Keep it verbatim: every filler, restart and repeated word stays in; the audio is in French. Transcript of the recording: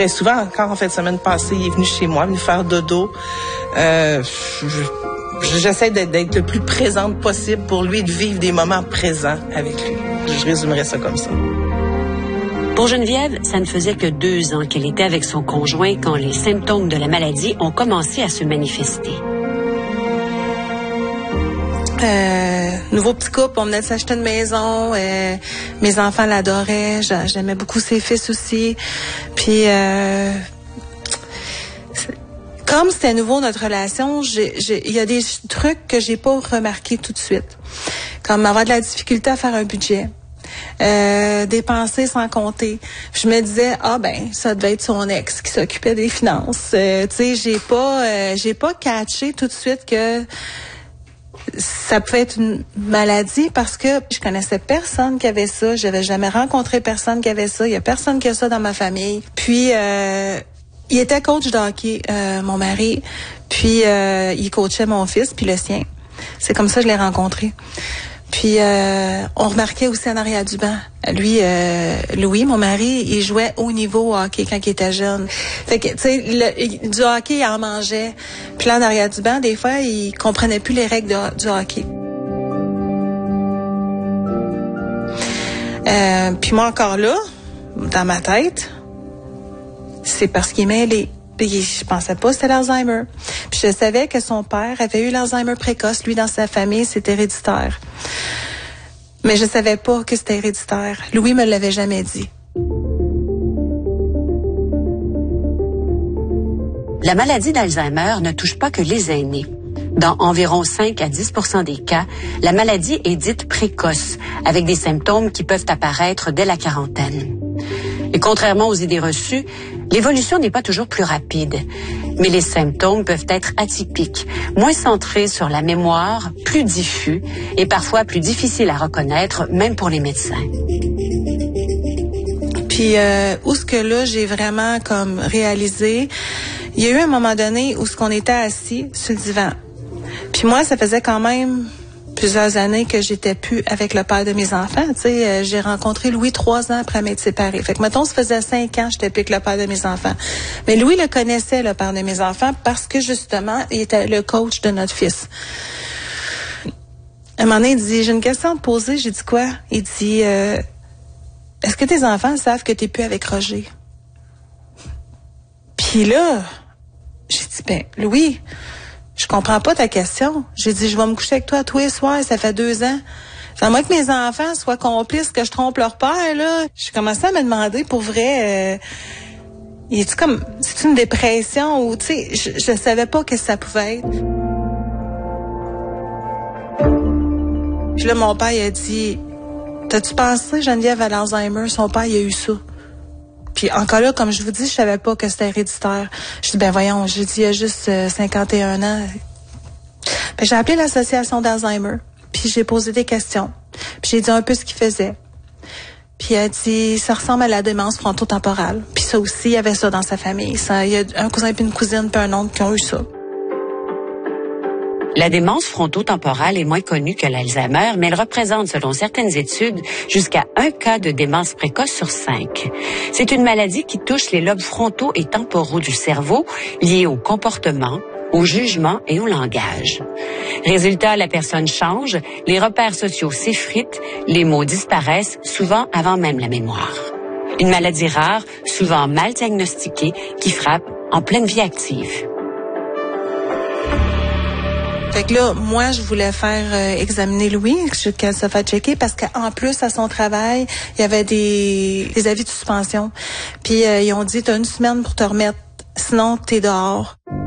très souvent, encore en fin de semaine passée, il est venu chez moi, venu faire dodo. Euh, je, j'essaie d'être, d'être le plus présente possible pour lui, de vivre des moments présents avec lui. Je résumerais ça comme ça. Pour Geneviève, ça ne faisait que deux ans qu'elle était avec son conjoint quand les symptômes de la maladie ont commencé à se manifester. Euh, nouveau petit couple, on venait de s'acheter une maison. Euh, mes enfants l'adoraient. J'aimais beaucoup ses fils aussi. Puis, euh, comme c'était nouveau notre relation, il y a des trucs que j'ai pas remarqués tout de suite. Comme avoir de la difficulté à faire un budget. Euh, dépenser sans compter. Je me disais, ah ben, ça devait être son ex qui s'occupait des finances. Euh, tu sais, j'ai pas, euh, j'ai pas catché tout de suite que ça pouvait être une maladie parce que je connaissais personne qui avait ça. J'avais jamais rencontré personne qui avait ça. Il y a personne qui a ça dans ma famille. Puis, euh, il était coach de hockey, euh, mon mari. Puis, euh, il coachait mon fils puis le sien. C'est comme ça que je l'ai rencontré. Puis, euh, on remarquait aussi en arrière du banc. Lui, euh, Louis, mon mari, il jouait haut niveau au hockey quand il était jeune. Fait que, tu sais, du hockey, il en mangeait. Puis là, en arrière du banc, des fois, il comprenait plus les règles de, du hockey. Euh, puis moi, encore là, dans ma tête, c'est parce qu'il est mêlé. Puis je pensais pas que c'était l'Alzheimer. Puis je savais que son père avait eu l'Alzheimer précoce. Lui, dans sa famille, c'est héréditaire. Mais je savais pas que c'était héréditaire. Louis me l'avait jamais dit. La maladie d'Alzheimer ne touche pas que les aînés. Dans environ cinq à dix pour cent des cas, la maladie est dite précoce, avec des symptômes qui peuvent apparaître dès la quarantaine. Et contrairement aux idées reçues, l'évolution n'est pas toujours plus rapide. Mais les symptômes peuvent être atypiques, moins centrés sur la mémoire, plus diffus et parfois plus difficiles à reconnaître, même pour les médecins. Puis, euh, où ce que là, j'ai vraiment comme réalisé, il y a eu un moment donné où ce qu'on était assis sur le divan. Puis moi, ça faisait quand même plusieurs années que j'étais plus avec le père de mes enfants. Tu sais, euh, j'ai rencontré Louis trois ans après m'être séparée. Fait que, mettons, ça faisait cinq ans que j'étais plus avec le père de mes enfants. Mais Louis le connaissait, le père de mes enfants, parce que, justement, il était le coach de notre fils. À un moment donné, il dit, j'ai une question à te poser. J'ai dit quoi? Il dit, euh, est-ce que tes enfants savent que t'es plus avec Roger? Puis là, j'ai dit, ben, Louis, je comprends pas ta question. J'ai dit, je vais me coucher avec toi tous les soirs, ça fait deux ans. À moins que mes enfants soient complices, que je trompe leur père, là. J'ai commencé à me demander, pour vrai, euh, y a-tu comme, c'est une dépression ou, tu sais, je, je savais pas que ça pouvait être. Puis là, mon père, il a dit, t'as-tu pensé, Geneviève, à l'Alzheimer? Son père, il a eu ça. Puis encore là, comme je vous dis, je savais pas que c'était héréditaire. Je dis, ben voyons, j'ai dit, il y a juste euh, cinquante et un ans. Ben, j'ai appelé l'association d'Alzheimer, puis j'ai posé des questions. Puis j'ai dit un peu ce qu'il faisait. Puis elle a dit, ça ressemble à la démence frontotemporale. Puis ça aussi, il y avait ça dans sa famille. Ça, il y a un cousin puis une cousine puis un oncle qui ont eu ça. La démence frontotemporale est moins connue que l'Alzheimer, mais elle représente, selon certaines études, jusqu'à un cas de démence précoce sur cinq. C'est une maladie qui touche les lobes frontaux et temporaux du cerveau, liés au comportement, au jugement et au langage. Résultat, la personne change, les repères sociaux s'effritent, les mots disparaissent, souvent avant même la mémoire. Une maladie rare, souvent mal diagnostiquée, qui frappe en pleine vie active. Fait que là, moi, je voulais faire euh, examiner Louis, qu'elle se fait checker, parce qu'en plus, à son travail, il y avait des, des avis de suspension. Puis, euh, ils ont dit, t'as une semaine pour te remettre, sinon, t'es dehors.